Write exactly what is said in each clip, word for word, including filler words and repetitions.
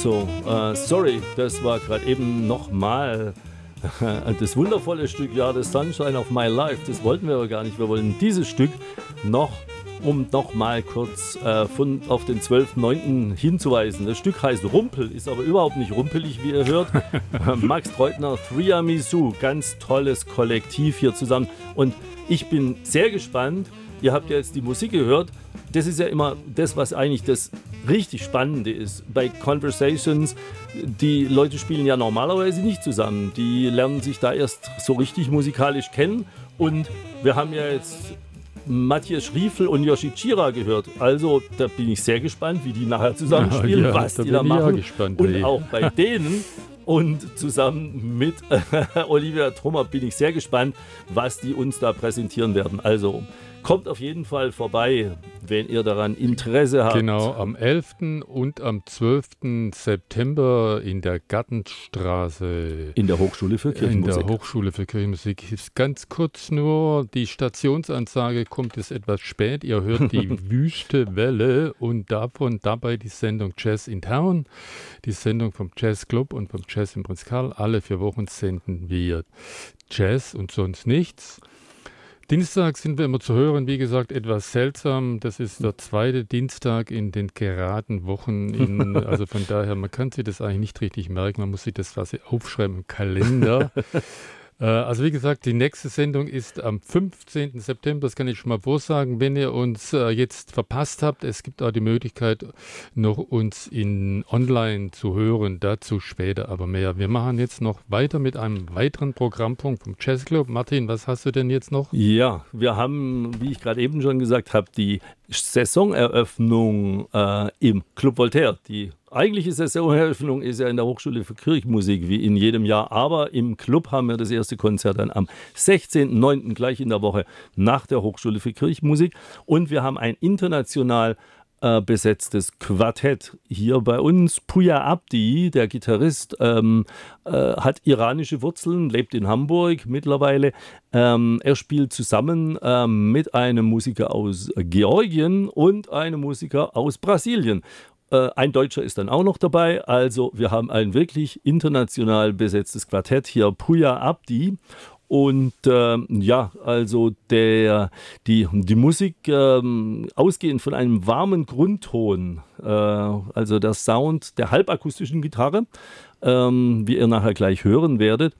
So, äh, sorry, das war gerade eben nochmal das wundervolle Stück, ja, The Sunshine of My Life. Das wollten wir aber gar nicht. Wir wollen dieses Stück noch, um nochmal kurz äh, von, auf den zwölften neunten hinzuweisen. Das Stück heißt Rumpel, ist aber überhaupt nicht rumpelig, wie ihr hört. Max Treutner, Triamisu, ganz tolles Kollektiv hier zusammen. Und ich bin sehr gespannt. Ihr habt ja jetzt die Musik gehört. Das ist ja immer das, was eigentlich das richtig Spannende ist. Bei Conversations, die Leute spielen ja normalerweise nicht zusammen. Die lernen sich da erst so richtig musikalisch kennen. Und wir haben ja jetzt Matthias Schriefel und Yoshi Chira gehört. Also da bin ich sehr gespannt, wie die nachher zusammenspielen, ja, ja, was die da machen. Gespannt, und ey. Auch bei denen. Und zusammen mit Olivia Trummer bin ich sehr gespannt, was die uns da präsentieren werden. Also kommt auf jeden Fall vorbei, wenn ihr daran Interesse habt. Genau, am elften und am zwölften September in der Gartenstraße. In der Hochschule für Kirchenmusik. In der Hochschule für Kirchenmusik. Ist ganz kurz nur, die Stationsansage kommt jetzt etwas spät. Ihr hört die Wüste Welle und davon dabei die Sendung Jazz in Town. Die Sendung vom Jazz Club und vom Jazz im Prinz Karl. Alle vier Wochen senden wir Jazz und sonst nichts. Dienstag sind wir immer zu hören, wie gesagt, etwas seltsam. Das ist der zweite Dienstag in den geraden Wochen. In, also von daher, man kann sich das eigentlich nicht richtig merken. Man muss sich das quasi aufschreiben im Kalender. äh, also wie gesagt, die nächste Sendung ist am fünfzehnten September. Das kann ich schon mal vorsagen. Wenn ihr uns äh, jetzt verpasst habt, es gibt auch die Möglichkeit, noch uns in online zu hören. Dazu später aber mehr. Wir machen jetzt noch weiter mit einem weiteren Programmpunkt vom Jazz Club. Martin, was hast du denn jetzt noch? Ja, wir haben, wie ich gerade eben schon gesagt habe, die Saisoneröffnung äh, im Club Voltaire. Die eigentliche Saisoneröffnung ist ja in der Hochschule für Kirchenmusik, wie in jedem Jahr. Aber im Club haben wir das erste Konzert dann am sechzehnten neunten gleich in der Woche nach der Hochschule für Kirchenmusik. Und wir haben ein international äh, besetztes Quartett hier bei uns. Puya Abdi, der Gitarrist, ähm, äh, hat iranische Wurzeln, lebt in Hamburg mittlerweile. Ähm, er spielt zusammen ähm, mit einem Musiker aus Georgien und einem Musiker aus Brasilien. Ein Deutscher ist dann auch noch dabei. Also wir haben ein wirklich international besetztes Quartett hier, Puya Abdi. Und ähm, ja, also der, die, die Musik ähm, ausgehend von einem warmen Grundton, äh, also der Sound der halbakustischen Gitarre, ähm, wie ihr nachher gleich hören werdet,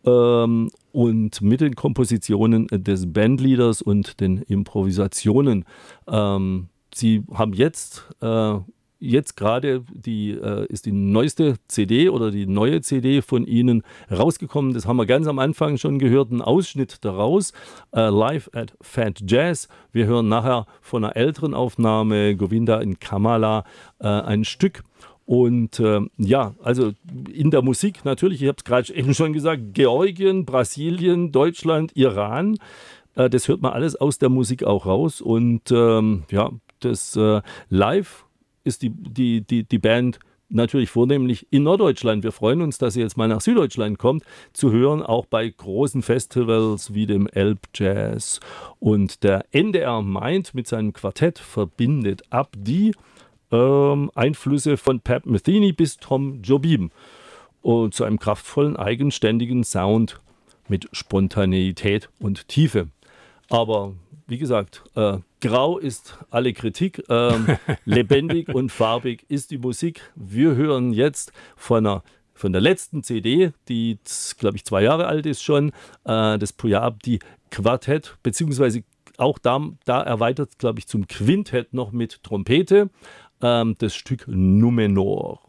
ähm, und mit den Kompositionen des Bandleaders und den Improvisationen. Ähm, sie haben jetzt äh, Jetzt gerade die, äh, ist die neueste C D oder die neue C D von Ihnen rausgekommen. Das haben wir ganz am Anfang schon gehört, einen Ausschnitt daraus. Äh, Live at Fat Jazz. Wir hören nachher von einer älteren Aufnahme, Govinda in Kamala, äh, ein Stück. Und äh, ja, also in der Musik natürlich, ich habe es gerade eben schon gesagt, Georgien, Brasilien, Deutschland, Iran. Äh, das hört man alles aus der Musik auch raus. Und ähm, ja, das äh, Live ist die, die, die, die Band natürlich vornehmlich in Norddeutschland. Wir freuen uns, dass sie jetzt mal nach Süddeutschland kommt, zu hören, auch bei großen Festivals wie dem Elbjazz. Und der N D R Mind mit seinem Quartett verbindet Abdi ähm, Einflüsse von Pat Metheny bis Tom Jobim und zu einem kraftvollen, eigenständigen Sound mit Spontaneität und Tiefe. Aber wie gesagt, äh, grau ist alle Kritik, ähm, lebendig und farbig ist die Musik. Wir hören jetzt von, einer, von der letzten C D, die, glaube ich, zwei Jahre alt ist schon, äh, das Puya Abdi Quartett, beziehungsweise auch da, da erweitert, glaube ich, zum Quintett noch mit Trompete, ähm, das Stück Numenor.